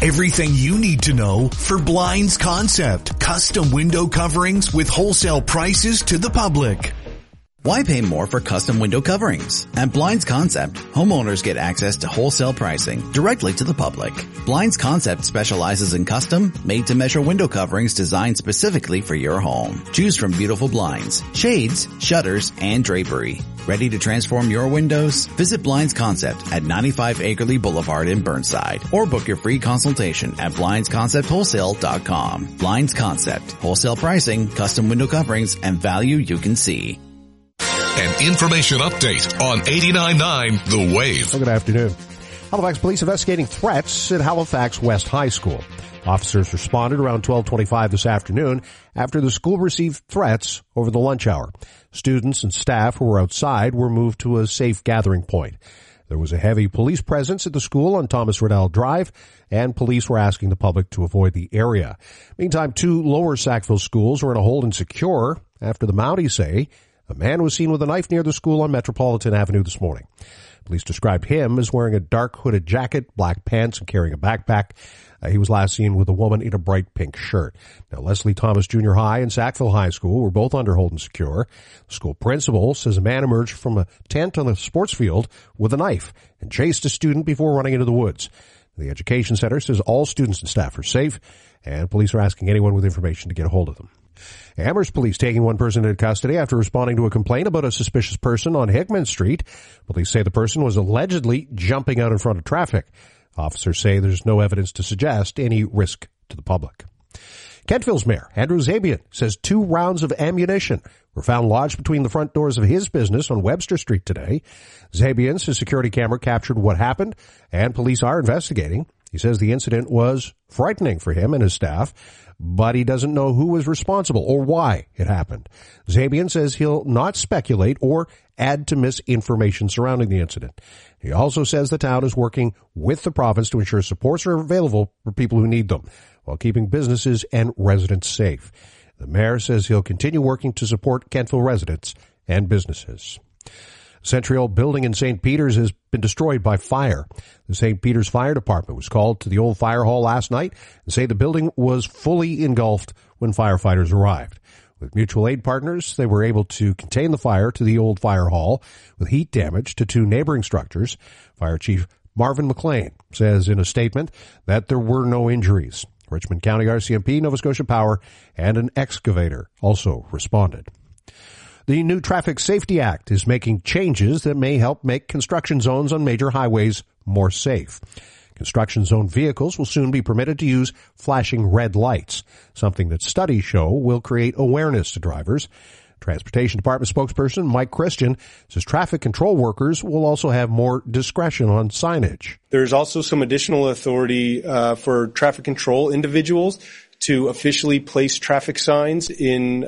Everything you need to know for Blinds Concept. Custom window coverings with wholesale prices to the public. Why pay more for custom window coverings? At Blinds Concept, homeowners get access to wholesale pricing directly to the public. Blinds Concept specializes in custom, made-to-measure window coverings designed specifically for your home. Choose from beautiful blinds, shades, shutters, and drapery. Ready to transform your windows? Visit Blinds Concept at 95 Akerley Boulevard in Burnside or book your free consultation at blindsconceptwholesale.com. Blinds Concept. Wholesale pricing, custom window coverings, and value you can see. An information update on 89.9 The Wave. Well, good afternoon. Halifax police investigating threats at Halifax West High School. Officers responded around 12:25 this afternoon after the school received threats over the lunch hour. Students and staff who were outside were moved to a safe gathering point. There was a heavy police presence at the school on Thomas Riddell Drive, and police were asking the public to avoid the area. Meantime, 2 lower Sackville schools were in a hold and secure after the Mounties say a man was seen with a knife near the school on Metropolitan Avenue this morning. Police described him as wearing a dark hooded jacket, black pants, and carrying a backpack. He was last seen with a woman in a bright pink shirt. Now, Leslie Thomas Junior High and Sackville High School were both under hold and secure. The school principal says a man emerged from a tent on the sports field with a knife and chased a student before running into the woods. The education center says all students and staff are safe, and police are asking anyone with information to get a hold of them. Amherst police taking one person into custody after responding to a complaint about a suspicious person on Hickman Street. Police say the person was allegedly jumping out in front of traffic. Officers say there's no evidence to suggest any risk to the public. Kentville's mayor, Andrew Zabian, says 2 rounds of ammunition were found lodged between the front doors of his business on Webster Street today. Zabian says security camera captured what happened, and police are investigating. He says the incident was frightening for him and his staff, but he doesn't know who was responsible or why it happened. Zabian says he'll not speculate or add to misinformation surrounding the incident. He also says the town is working with the province to ensure supports are available for people who need them, while keeping businesses and residents safe. The mayor says he'll continue working to support Kentville residents and businesses. A century-old building in St. Peters has been destroyed by fire. The St. Peters Fire Department was called to the old fire hall last night and say the building was fully engulfed when firefighters arrived. With mutual aid partners, they were able to contain the fire to the old fire hall with heat damage to 2 neighboring structures. Fire Chief Marvin McLean says in a statement that there were no injuries. Richmond County RCMP, Nova Scotia Power, and an excavator also responded. The new Traffic Safety Act is making changes that may help make construction zones on major highways more safe. Construction zone vehicles will soon be permitted to use flashing red lights, something that studies show will create awareness to drivers. Transportation Department spokesperson Mike Christian says traffic control workers will also have more discretion on signage. There's also some additional authority for traffic control individuals to officially place traffic signs in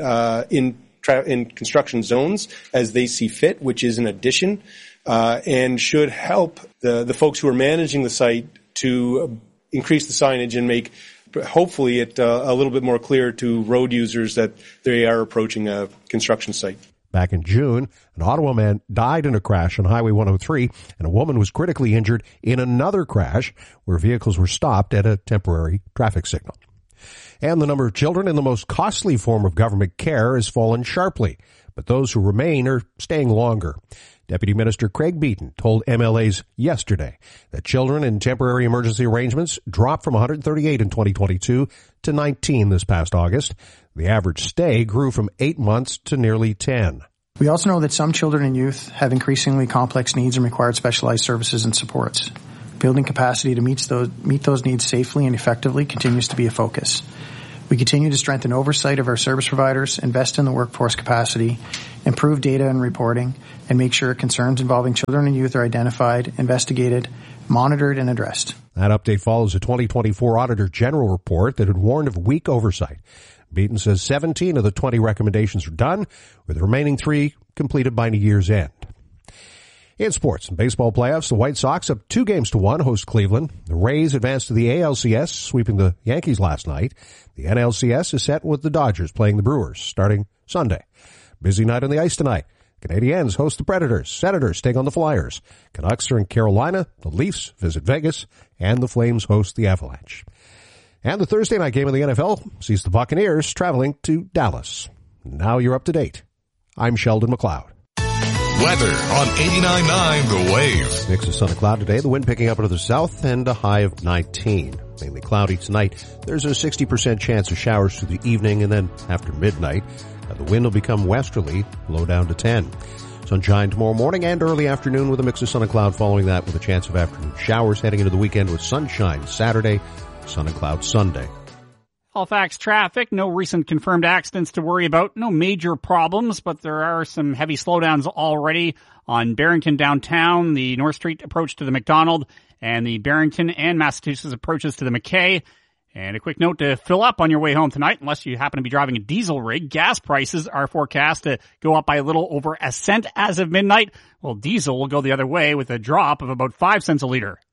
construction zones as they see fit, which is an addition, and should help the folks who are managing the site to increase the signage and make, hopefully, it a little bit more clear to road users that they are approaching a construction site. Back in June, an Ottawa man died in a crash on Highway 103, and a woman was critically injured in another crash where vehicles were stopped at a temporary traffic signal. And the number of children in the most costly form of government care has fallen sharply, but those who remain are staying longer. Deputy Minister Craig Beaton told MLAs yesterday that children in temporary emergency arrangements dropped from 138 in 2022 to 19 this past August. The average stay grew from 8 months to nearly 10. We also know that some children and youth have increasingly complex needs and require specialized services and supports. Building capacity to meet those needs safely and effectively continues to be a focus. We continue to strengthen oversight of our service providers, invest in the workforce capacity, improve data and reporting, and make sure concerns involving children and youth are identified, investigated, monitored, and addressed. That update follows a 2024 Auditor General report that had warned of weak oversight. Beaton says 17 of the 20 recommendations are done, with the remaining 3 completed by year's end. In sports and baseball playoffs, the White Sox up 2-1 host Cleveland. The Rays advanced to the ALCS, sweeping the Yankees last night. The NLCS is set with the Dodgers playing the Brewers starting Sunday. Busy night on the ice tonight Canadiens host the Predators. Senators take on the Flyers. Canucks are in Carolina. The Leafs visit Vegas. And the Flames host the Avalanche. And the Thursday night game in the NFL sees the Buccaneers traveling to Dallas. Now you're up to date. I'm Sheldon McLeod. Weather on 89.9 The Wave. Mix of sun and cloud today. The wind picking up into the south and a high of 19. Mainly cloudy tonight. There's a 60% chance of showers through the evening and then after midnight. The wind will become westerly, low down to 10. Sunshine tomorrow morning and early afternoon with a mix of sun and cloud following that with a chance of afternoon showers heading into the weekend with sunshine Saturday, sun and cloud Sunday. Halifax traffic, no recent confirmed accidents to worry about, no major problems, but there are some heavy slowdowns already on Barrington downtown, the North Street approach to the McDonald, and the Barrington and Massachusetts approaches to the McKay. And a quick note to fill up on your way home tonight, unless you happen to be driving a diesel rig. Gas prices are forecast to go up by a little over a cent as of midnight. Well, diesel will go the other way with a drop of about 5 cents a liter.